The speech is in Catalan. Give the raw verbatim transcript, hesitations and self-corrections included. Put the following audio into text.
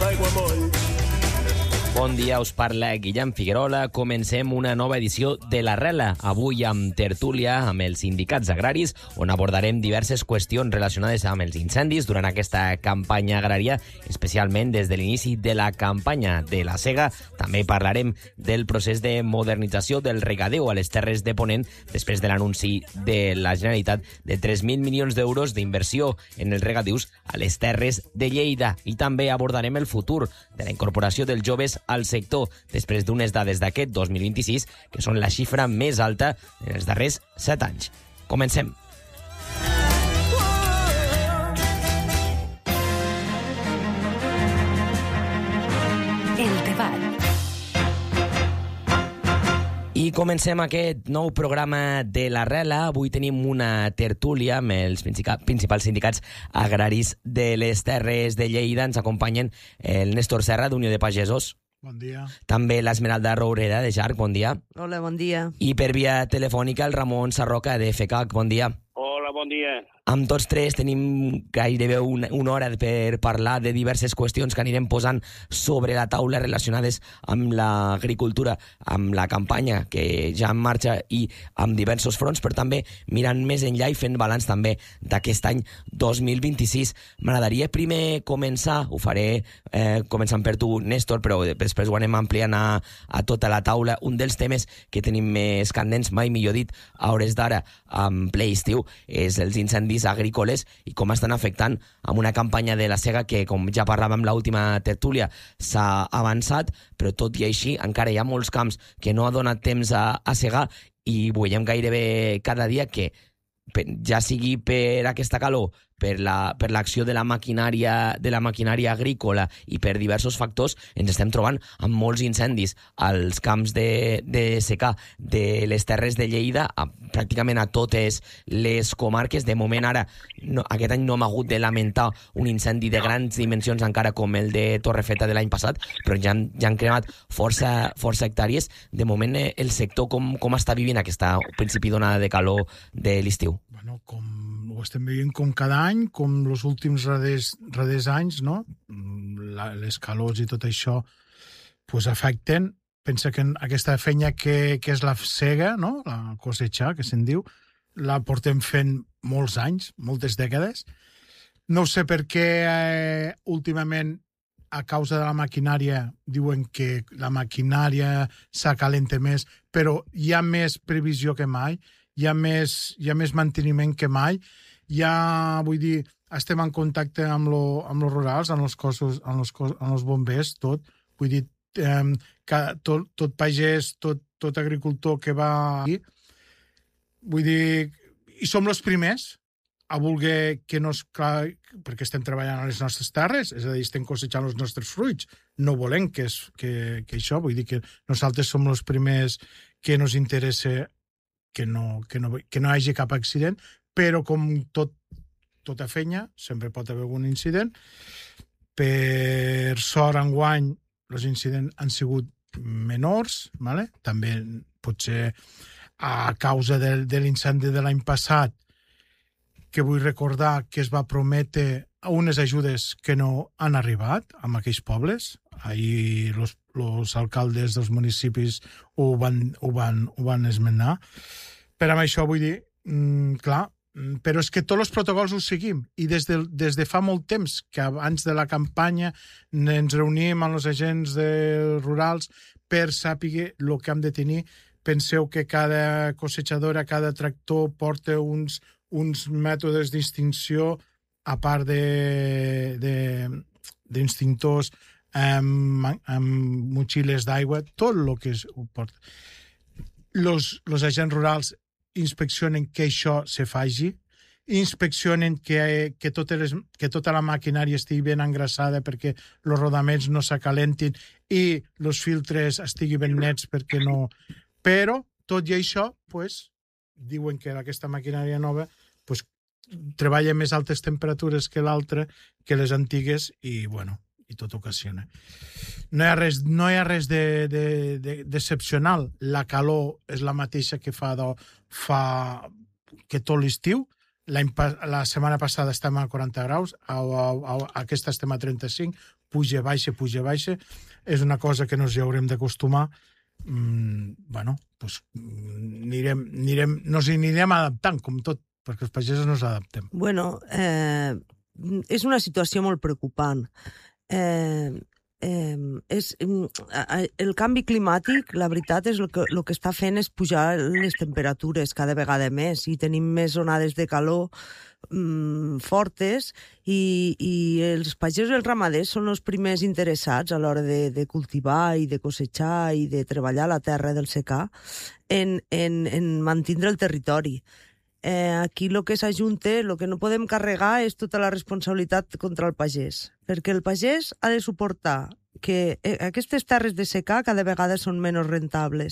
Aiguamoll. Bon dia, us parla Guillem Figuerola. Comencem una nova edició de l'Arrela, avui amb tertúlia amb els sindicats agraris, on abordarem diverses qüestions relacionades amb els incendis durant aquesta campanya agrària, especialment des de l'inici de la campanya de la sega. També parlarem del procés de modernització del regadeu a les Terres de Ponent després de l'anunci de la Generalitat de tres mil milions d'euros d'inversió en els regadius a les Terres de Lleida. I també abordarem el futur de la incorporació dels joves al sector després d'unes dades d'aquest dos mil vint-i-sis que són la xifra més alta en els darrers set anys. Comencem. El debat. I comencem aquest nou programa de l'Arrela. Avui tenim una tertúlia amb els principals sindicats agraris de les Terres de Lleida. Ens acompanyen el Néstor Serra, d'Unió de Pagesos. Bon dia. També l'Esmeralda Roureda, de Jarc. Bon dia. Hola, bon dia. I per via telefònica el Ramon Sarroca, de F C A C. Bon dia. Hola, bon dia. Amb tots tres tenim gairebé una, una hora per parlar de diverses qüestions que anirem posant sobre la taula relacionades amb l'agricultura, amb la campanya que ja en marxa i amb diversos fronts, però també mirant més enllà i fent balanç també d'aquest any dos mil vint-i-sis. M'agradaria primer començar, ho faré eh, començant per tu, Néstor, però després ho anem ampliant a, a tota la taula. Un dels temes que tenim més candents, mai millor dit, a hores d'ara, en ple estiu, és els incendis agrícoles i com estan afectant amb una campanya de la sega que, com ja parlàvem l'última tertúlia, s'ha avançat, però tot i així encara hi ha molts camps que no ha donat temps a, a segar i veiem gairebé cada dia que, ja sigui per aquesta calor, per la, per l'acció de la maquinària de la maquinària agrícola i per diversos factors, ens estem trobant amb molts incendis als camps de, de secà de les Terres de Lleida, a, pràcticament a totes les comarques. De moment ara, no, aquest any no hem hagut de lamentar un incendi de grans dimensions encara com el de Torrefeta de l'any passat, però ja han, ja han cremat força, força hectàrees. De moment, eh, el sector com, com està vivint aquesta principi d'onada de calor de l'estiu? Bueno, com ho estem veient com cada any, com els últims darrers, darrers anys, no? La, les calors i tot això pues, afecten. Pensa que aquesta feina que, que és la sega, no? La cosecha, que se'n diu, la portem fent molts anys, moltes dècades. No sé per què eh, últimament, a causa de la maquinària, diuen que la maquinària s'acalenta més, però hi ha més previsió que mai, hi ha més, hi ha més manteniment que mai. Ja, vull dir, estem en contacte amb lo, amb los rurals, amb els cossos, amb els, cos, amb els bombers, tot. Vull dir, eh, que tot, tot pagès, tot, tot agricultor que va aquí, vull dir, i som els primers a voler que no és clar, perquè estem treballant a les nostres terres, és a dir, estem cosechant els nostres fruits, no volem que, és, que, que això, vull dir que nosaltres som els primers que nos interessa que no, que no, que no hi hagi cap accident, però com tot, tota feina, sempre pot haver algun incident. Per sort, enguany, els incidents han sigut menors, ¿vale? També potser a causa de, de l'incendi de l'any passat, que vull recordar que es va prometre unes ajudes que no han arribat a aquells pobles. Ahir els, els alcaldes dels municipis ho van, ho van, ho van esmenar. Per amb això vull dir, mm, clar, però és que tots els protocols ho seguim i des de, des de fa molt temps que abans de la campanya ens reunim amb els agents de rurals per saber el que hem de tenir. Penseu que cada cosechadora, cada tractor porta uns, uns mètodes d'extinció a part de, de, d'extintors amb, amb motxilles d'aigua, tot el que es, ho porta. Los, los agents rurals inspeccionen que això se faci, inspeccionen que, que, totes les, que tota la maquinària estigui ben engraçada perquè els rodaments no s'acalentin i els filtres estiguin ben nets perquè no... Però, tot i això, pues, diuen que aquesta maquinària nova pues, treballa a més altes temperatures que l'altra, que les antigues, i, bueno, i tot ocasiona. No hi ha res, no hi ha res de, de, de, d'excepcional. La calor és la mateixa que fa, do, fa que tot l'estiu. la setmana passada estem a quaranta graus, a, a, a, aquesta estem a trenta-cinc, puja, baixa, puja, baixa. És una cosa que nos hi haurem d'acostumar. Mm, bueno, pues, anirem, anirem, nos hi anirem adaptant, com tot, perquè els pagesos nos adaptem. Bueno, eh, és una situació molt preocupant. Eh, eh, és, el canvi climàtic, la veritat, és el que, el que està fent és pujar les temperatures cada vegada més i tenim més onades de calor mm, fortes i, i els pagesos i els ramaders són els primers interessats a l'hora de, de cultivar i de cosetxar i de treballar la terra del secà en, en, en mantindre el territori. Eh, aquí el que s'ajunta, el que no podem carregar és tota la responsabilitat contra el pagès, perquè el pagès ha de suportar que aquestes terres de secà cada vegada són menys rentables